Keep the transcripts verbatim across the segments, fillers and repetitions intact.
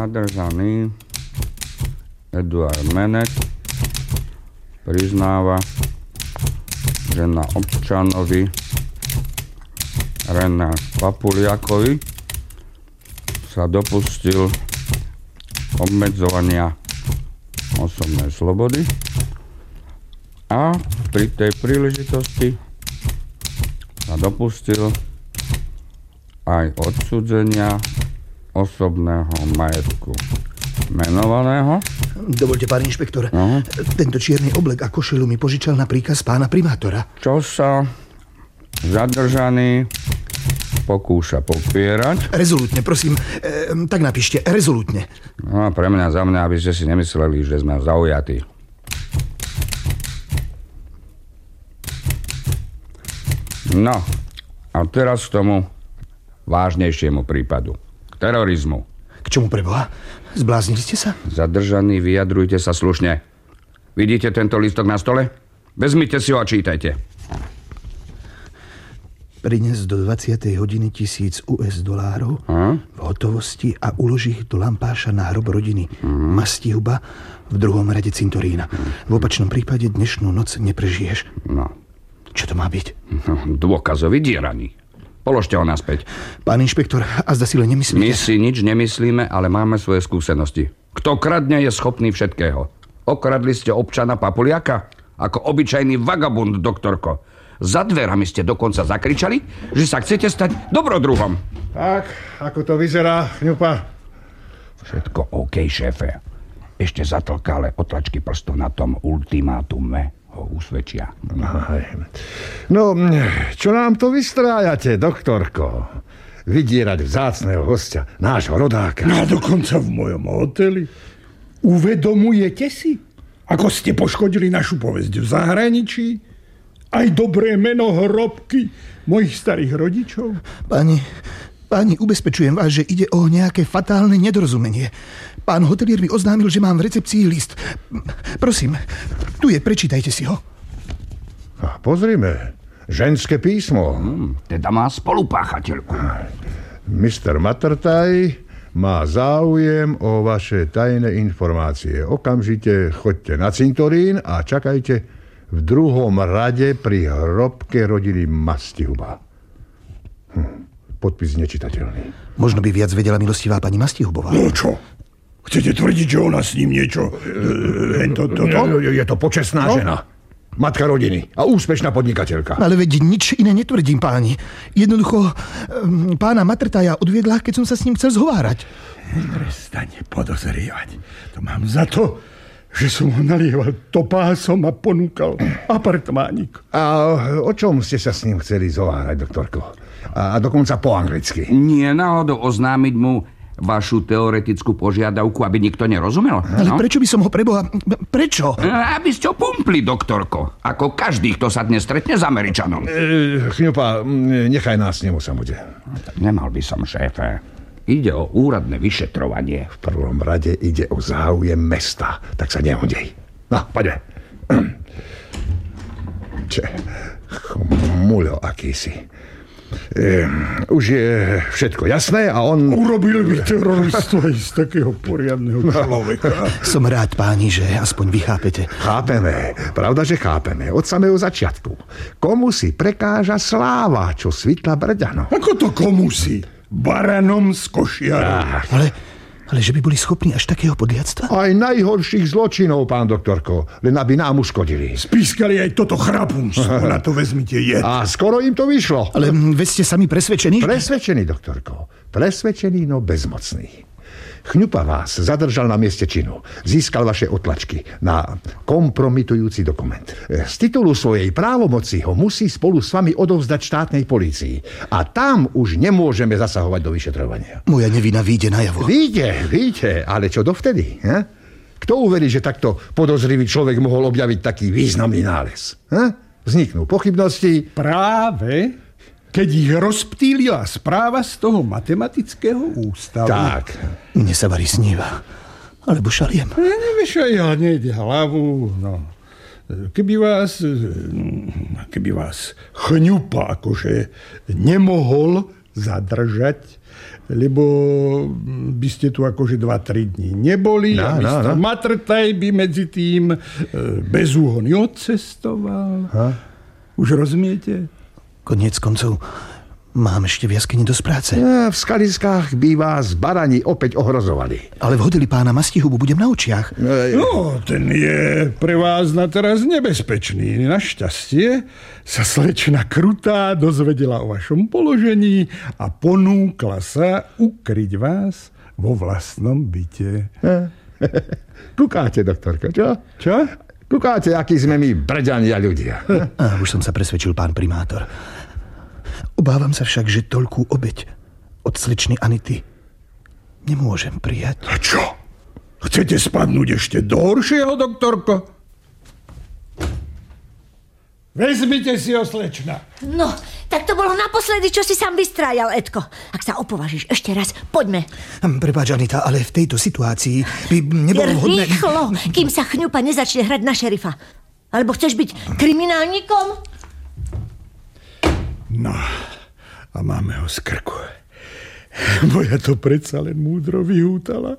Zadržaný Eduard Menek priznáva, že na občanovi René Papuliakovi sa dopustil obmedzovania osobnej slobody a pri tej príležitosti sa dopustil aj odsudzenia osobného majetku menovaného. Dovoľte, pán inšpektor, uh-huh. tento čierny oblek a košelu mi požičal na príkaz pána primátora. Čo sa zadržaný pokúša popierať. Rezolútne, prosím, e, tak napíšte, rezolútne. No pre mňa, za mňa, aby ste si nemysleli, že sme zaujatí. No, a teraz k tomu vážnejšiemu prípadu. K terorizmu. K čomu preboha? Zbláznili ste sa? Zadržaní, vyjadrujte sa slušne. Vidíte tento listok na stole? Vezmite si ho a čítajte. Prines do dvadsiatej hodiny tisíc ú es dolárov a? v hotovosti a uloží ich do lampáša na hrob rodiny mm. Mastihuba v druhom rade cintorína. Mm. V opačnom prípade dnešnú noc neprežiješ. No. Čo to má byť? No, dôkazový dieraní. Položte ho naspäť. Pán inšpektor, a zda si len nemyslíte? My si nič nemyslíme, ale máme svoje skúsenosti. Kto kradne, je schopný všetkého. Okradli ste občana Papuliaka? Ako obyčajný vagabund, doktorko. Za dverami ste dokonca zakričali, že sa chcete stať dobrodruhom. Tak, ako to vyzerá, Chňupa? Všetko OK, šéfe. Ešte zatlkalé otlačky prstov na tom ultimátume ho usvedčia. No, čo nám to vystrájate, doktorko? Vydierať vzácneho hostia, nášho rodáka. No a dokonca v mojom hoteli. Uvedomujete si, ako ste poškodili našu povesť v zahraničí? Aj dobré meno hrobky mojich starých rodičov? Páni, páni, ubezpečujem vás, že ide o nejaké fatálne nedorozumenie. Pán hotelier mi oznámil, že mám v recepcii list. Prosím, tu je, prečítajte si ho. A pozrime, ženské písmo. Hmm, teda má spolupáchateľku. mister Matrtaj má záujem o vaše tajné informácie. Okamžite choďte na cintorín a čakajte v druhom rade pri hrobke rodiny Mastihuba. Hm, podpis nečitateľný. Možno by viac vedela milostivá pani Mastihubová. No čo? Chcete tvrdiť, že ona s ním niečo... E, to, to, to? Je to počestná no? žena. Matka rodiny a úspešná podnikateľka. Ale veď nič iné netvrdím, páni. Jednoducho um, pána Matrtaja odviedla, keď som sa s ním chcel zhovárať. Prestane podozrievať. To mám za to, že som ho nalieval topásom a ponúkal apartmánik. A o čom ste sa s ním chceli zhovárať, doktorko? A dokonca po anglicky. Nie náhodou oznámiť mu vašu teoretickú požiadavku, aby nikto nerozumel? Ale no? Prečo by som ho preboha... Prečo? Aby ste ho pumpli, doktorko. Ako každý, kto sa dnes stretne s Američanom. E, Chňupa, nechaj nás s nemu samode. Nemal by som, šéfe. Ide o úradné vyšetrovanie. V prvom rade ide o záujem mesta. Tak sa nehodej. No, poďme. Če, muľo akýsi. E, už je všetko jasné a on... Urobil by teroristu aj z takého poriadneho človeka. Som rád, páni, že aspoň vy chápete. Chápeme. Pravda, že chápeme. Od samého začiatku. Komu si prekáža sláva, čo svitla Brďano? Ako to komu si? Baranom z Košiara. Ale, ale že by boli schopní až takého podliactva? Aj najhorších zločinov, pán doktorko, len aby nám uškodili. Spískali aj toto chrapúnstvo, na to vezmite jed. A skoro im to vyšlo. Ale veď ste sami presvedčení? Presvedčení, doktorko. Presvedčení, no bezmocný. Chňupa vás zadržal na mieste činu. Získal vaše otlačky na kompromitujúci dokument. Z titulu svojej právomoci ho musí spolu s vami odovzdať štátnej polícii. A tam už nemôžeme zasahovať do vyšetrovania. Moja nevina vyjde najavo. Vyjde, vyjde, ale čo dovtedy? He? Kto uverí, že takto podozrivý človek mohol objaviť taký významný nález? He? Vzniknú pochybnosti. Práve keď ich rozptýlila správa z toho matematického ústavu. Tak. Mne sa varí sníva. Alebo šaliem. Nevešaj hneď hlavu. No. Keby vás... Keby vás Chňupa akože nemohol zadržať, lebo by ste tu akože dva tri dní neboli no, a mister no, no. Matrtaj by medzi tým bez úhony odcestoval. Ha? Už rozumiete? Koniec koncov mám ešte v jaskyni dosť práce. Ja, v skaliskách by vás barani opäť ohrozovali. Ale v hodili pána Mastihubu budem na očiach. No, ten je pre vás na teraz nebezpečný. Našťastie sa slečna Krutá dozvedela o vašom položení a ponúkla sa ukryť vás vo vlastnom byte. Kukáte, doktorka, čo? Čo? Kukáte, akí sme my brďania ľudia. A už som sa presvedčil, pán primátor. Obávam sa však, že toľkú obeť od slečny Anity nemôžem prijať. A čo? Chcete spadnúť ešte do horšieho, doktorko? Vezmite si ho, slečna. No, tak to bolo naposledy, čo si sám vystrájal, Edko. Ak sa opovažíš ešte raz, poďme. Prepáč, Anita, ale v tejto situácii by nebolo vhodné... Rýchlo, kým sa Chňupa nezačne hrať na šerifa. Alebo chceš byť kriminálnikom? No, a máme ho z krku. Moja to predsa len múdro vyhútala.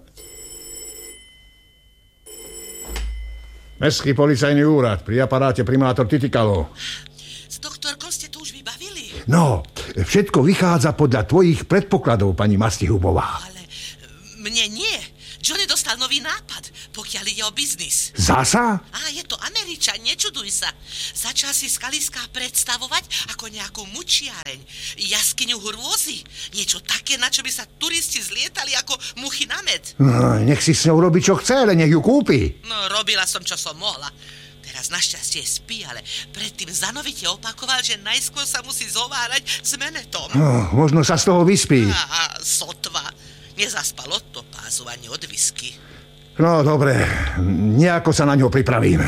Mestský policajný úrad, pri aparáte primátor Titikalo. S doktorkou ste to už vybavili? No, všetko vychádza podľa tvojich predpokladov, pani Mastihubová. Ale mne nie. Johnny dostal nový nápad, pokiaľ ide o biznis. Zasa? Á, je to Američan, nečuduj sa. Začal si skaliská predstavovať ako nejakú mučiareň. Jaskyňu hrôzy. Niečo také, na čo by sa turisti zlietali ako muchy na med. No, nech si s ňou robí, čo chce, ale nech ju kúpi. No, robila som, čo som mohla. Teraz našťastie spí, ale predtým zanovite opakoval, že najskôr sa musí zhovárať s Menetom. No, možno sa z toho vyspí. Á, sotva. Nezaspal od topázu ani od whisky. No, dobre. Nejako sa na ňo pripravíme.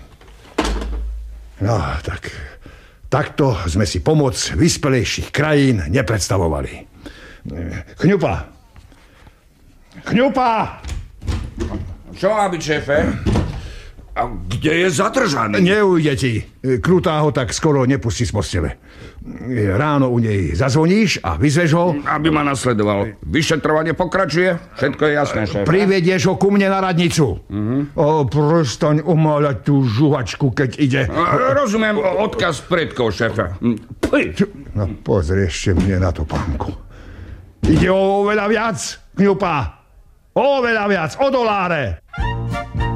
No, tak... Takto sme si pomoc vyspelejších krajín nepredstavovali. Chňupa! Chňupa! Čo má byť, šéfe? A kde je zadržaný? Neujde ti. Krutá ho tak skoro nepustí z postele. Ráno u nej zazvoníš a vyzveš ho. Aby ma nasledoval. Vyšetrovanie pokračuje? Všetko je jasné, šéfe. Privedieš ho ku mne na radnicu. Uh-huh. O, prestaň omáľať tú žuhačku, keď ide. Rozumiem, odkaz predkov, šéfe. No, pozri ešte mne na to, pánku. Ide o oveľa viac, Chňupa. Oveľa viac, o doláre.